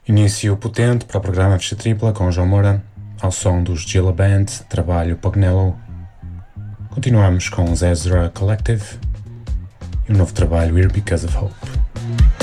Início potente para o programa Ficha Tripla com João Moura, ao som dos Gila Band, trabalho Pognello. Continuamos com Zezra Collective e o novo trabalho Here Because of Hope.